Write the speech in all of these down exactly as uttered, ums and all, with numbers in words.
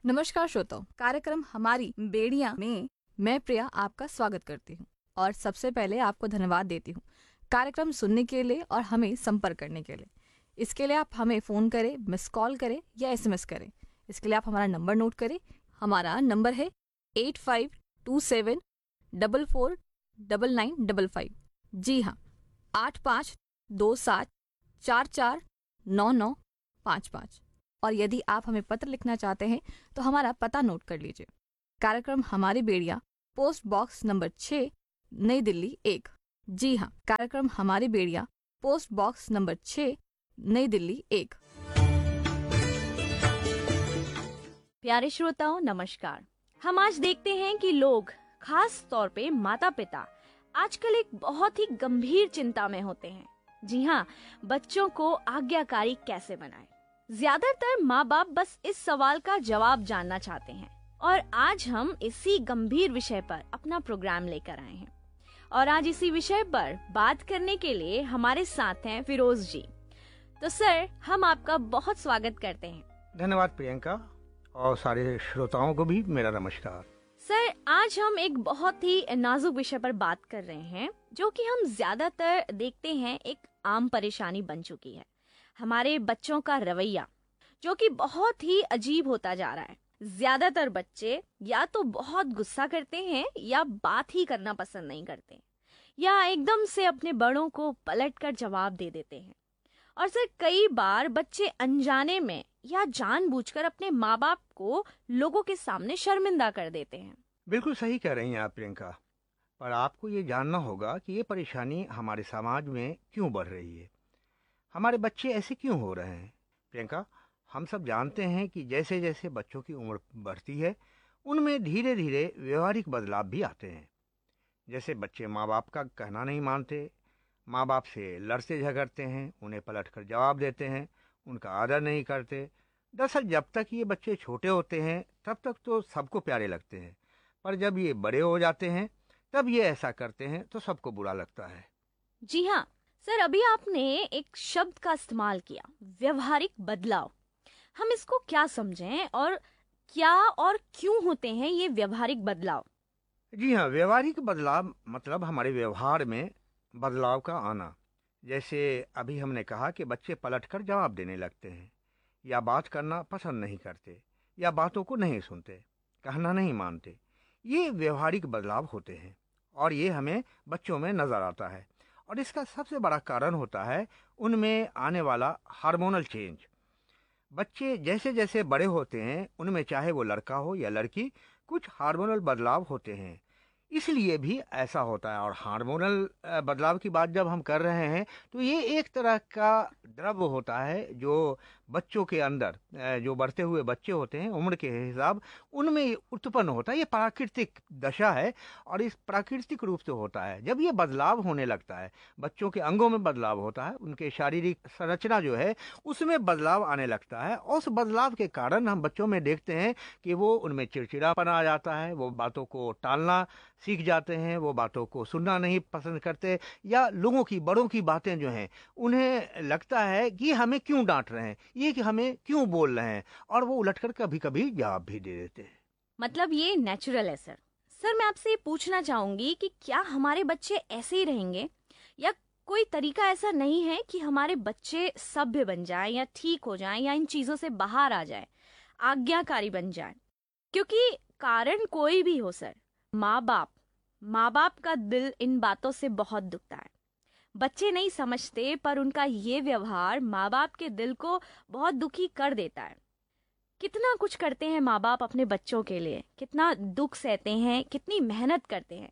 नमस्कार श्रोताओं, कार्यक्रम हमारी बेड़ियां में मैं प्रिया आपका स्वागत करती हूं और सबसे पहले आपको धन्यवाद देती हूं कार्यक्रम सुनने के लिए और हमें संपर्क करने के लिए। इसके लिए आप हमें फ़ोन करें, मिस कॉल करें या एसएमएस करें। इसके लिए आप हमारा नंबर नोट करें। हमारा नंबर है eight five to seven double four double nine double five. जी हाँ, आठ पाँच दो सात चार चार नौ नौ पाँच पाँच। और यदि आप हमें पत्र लिखना चाहते हैं तो हमारा पता नोट कर लीजिए। कार्यक्रम हमारी बेड़ियां, पोस्ट बॉक्स नंबर छः, नई दिल्ली एक। जी हाँ, कार्यक्रम हमारी बेड़ियां, पोस्ट बॉक्स नंबर छः, नई दिल्ली एक। प्यारे श्रोताओं नमस्कार। हम आज देखते हैं कि लोग, खास तौर पे माता पिता, आजकल एक बहुत ही गंभीर चिंता में होते हैं। जी हाँ, बच्चों को आज्ञाकारी कैसे बनाएं। ज्यादातर माँ बाप बस इस सवाल का जवाब जानना चाहते हैं और आज हम इसी गंभीर विषय पर अपना प्रोग्राम लेकर आए हैं। और आज इसी विषय पर बात करने के लिए हमारे साथ हैं फिरोज जी। तो सर, हम आपका बहुत स्वागत करते हैं। धन्यवाद प्रियंका, और सारे श्रोताओं को भी मेरा नमस्कार। सर, आज हम एक बहुत ही नाजुक विषय पर बात कर रहे हैं जो कि हम ज्यादातर देखते हैं एक आम परेशानी बन चुकी है। हमारे बच्चों का रवैया जो कि बहुत ही अजीब होता जा रहा है। ज्यादातर बच्चे या तो बहुत गुस्सा करते हैं या बात ही करना पसंद नहीं करते, या एकदम से अपने बड़ों को पलटकर जवाब दे देते हैं। और सर, कई बार बच्चे अनजाने में या जानबूझकर अपने माँ बाप को लोगों के सामने शर्मिंदा कर देते हैं। बिल्कुल सही कह रही हैं आप प्रियंका, पर आपको ये जानना होगा कि ये परेशानी हमारे समाज में क्यों बढ़ रही है, हमारे बच्चे ऐसे क्यों हो रहे हैं। प्रियंका, हम सब जानते हैं कि जैसे जैसे बच्चों की उम्र बढ़ती है उनमें धीरे धीरे व्यवहारिक बदलाव भी आते हैं। जैसे बच्चे माँ बाप का कहना नहीं मानते, माँ बाप से लड़ते झगड़ते हैं, उन्हें पलटकर जवाब देते हैं, उनका आदर नहीं करते। दरअसल जब तक ये बच्चे छोटे होते हैं तब तक तो सबको प्यारे लगते हैं, पर जब ये बड़े हो जाते हैं तब ये ऐसा करते हैं तो सबको बुरा लगता है। जी हाँ सर, अभी आपने एक शब्द का इस्तेमाल किया, व्यवहारिक बदलाव। हम इसको क्या समझें और क्या और क्यों होते हैं ये व्यवहारिक बदलाव? जी हाँ, व्यवहारिक बदलाव मतलब हमारे व्यवहार में बदलाव का आना। जैसे अभी हमने कहा कि बच्चे पलटकर जवाब देने लगते हैं, या बात करना पसंद नहीं करते, या बातों को नहीं सुनते, कहना नहीं मानते। ये व्यवहारिक बदलाव होते हैं और ये हमें बच्चों में नज़र आता है। और इसका सबसे बड़ा कारण होता है उनमें आने वाला हार्मोनल चेंज। बच्चे जैसे जैसे बड़े होते हैं उनमें, चाहे वो लड़का हो या लड़की, कुछ हार्मोनल बदलाव होते हैं, इसलिए भी ऐसा होता है। और हार्मोनल बदलाव की बात जब हम कर रहे हैं तो ये एक तरह का द्रव्य होता है जो बच्चों के अंदर, जो बढ़ते हुए बच्चे होते हैं उम्र के हिसाब, उनमें उत्पन्न होता है। ये प्राकृतिक दशा है और इस प्राकृतिक रूप से होता है। जब ये बदलाव होने लगता है, बच्चों के अंगों में बदलाव होता है, उनके शारीरिक संरचना जो है उसमें बदलाव आने लगता है। और उस बदलाव के कारण हम बच्चों में देखते हैं कि वो उनमें चिड़चिड़ापन आ जाता है, वो बातों को टालना सीख जाते हैं, वो बातों को सुनना नहीं पसंद करते, या लोगों की, बड़ों की बातें जो हैं उन्हें लगता है कि हमें क्यों डांट रहे हैं, ये कि हमें क्यों बोल रहे हैं, और वो उलटकर कभी कभी जवाब भी दे देते हैं। मतलब ये नेचुरल है सर। सर, मैं आपसे ये पूछना चाहूंगी कि क्या हमारे बच्चे ऐसे ही रहेंगे, या कोई तरीका ऐसा नहीं है कि हमारे बच्चे सभ्य बन जाएं या ठीक हो जाएं या इन चीजों से बाहर आ जाएं, आज्ञाकारी बन जाएं? क्योंकि कारण कोई भी हो सर, माँ बाप माँ बाप का दिल इन बातों से बहुत दुखता है। बच्चे नहीं समझते, पर उनका ये व्यवहार माँ बाप के दिल को बहुत दुखी कर देता है। कितना कुछ करते हैं माँ बाप अपने बच्चों के लिए, कितना दुख सहते हैं, कितनी मेहनत करते हैं।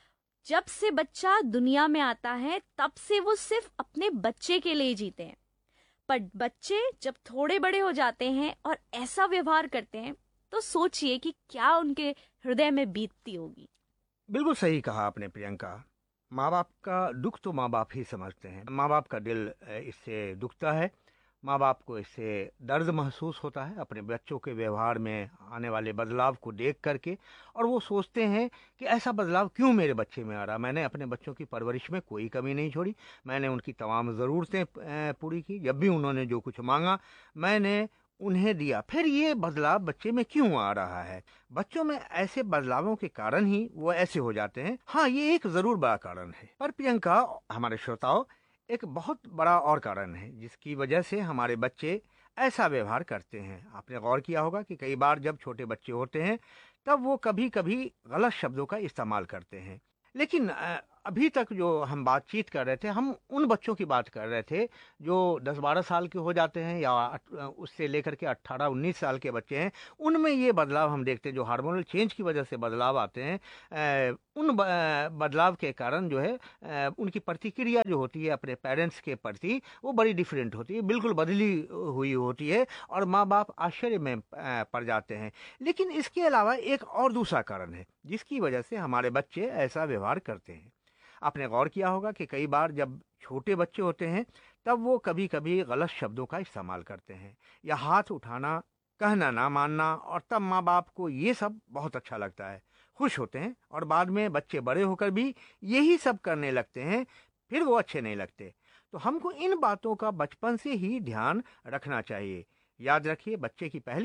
जब से बच्चा दुनिया में आता है तब से वो सिर्फ अपने बच्चे के लिए जीते हैं। पर बच्चे जब थोड़े बड़े हो जाते हैं और ऐसा व्यवहार करते हैं तो सोचिए कि क्या उनके हृदय में बीतती होगी। बिल्कुल सही कहा आपने प्रियंका। माँ बाप का दुख तो माँ बाप ही समझते हैं। माँ बाप का दिल इससे दुखता है, माँ बाप को इससे दर्द महसूस होता है अपने बच्चों के व्यवहार में आने वाले बदलाव को देख करके, और वो सोचते हैं कि ऐसा बदलाव क्यों मेरे बच्चे में आ रहा। मैंने अपने बच्चों की परवरिश में कोई कमी नहीं छोड़ी, मैंने उनकी तमाम ज़रूरतें पूरी की। जब भी उन्होंने जो कुछ मांगा मैंने उन्हें दिया, फिर ये बदलाव बच्चे में क्यों आ रहा है? बच्चों में ऐसे बदलावों के कारण ही वो ऐसे हो जाते हैं। हाँ, ये एक जरूर बड़ा कारण है, पर प्रियंका, हमारे श्रोताओं, एक बहुत बड़ा और कारण है जिसकी वजह से हमारे बच्चे ऐसा व्यवहार करते हैं। आपने गौर किया होगा कि कई बार जब छोटे बच्चे होते हैं तब वो कभी कभी गलत शब्दों का इस्तेमाल करते हैं। लेकिन अ, अभी तक जो हम बातचीत कर रहे थे, हम उन बच्चों की बात कर रहे थे जो दस बारह साल के हो जाते हैं या अट- उससे लेकर के अट्ठारह उन्नीस साल के बच्चे हैं। उनमें ये बदलाव हम देखते हैं, जो हार्मोनल चेंज की वजह से बदलाव आते हैं। अ, उन ब- अ, बदलाव के कारण जो है अ, उनकी प्रतिक्रिया जो होती है अपने पेरेंट्स के प्रति, वो बड़ी डिफरेंट होती है, बिल्कुल बदली हुई होती है, और माँ बाप आश्चर्य में अ, पड़ जाते हैं। लेकिन इसके अलावा एक और दूसरा कारण है जिसकी वजह से हमारे बच्चे ऐसा व्यवहार करते हैं। आपने गौर किया होगा कि कई बार जब छोटे बच्चे होते हैं तब वो कभी कभी गलत शब्दों का इस्तेमाल करते हैं, या हाथ उठाना, कहना ना मानना, और तब माँ बाप को ये सब बहुत अच्छा लगता है, खुश होते हैं, और बाद में बच्चे बड़े होकर भी यही सब करने लगते हैं, फिर वो अच्छे नहीं लगते। तो हमको इन बातों का बचपन से ही ध्यान रखना चाहिए। याद रखिए, बच्चे की पहली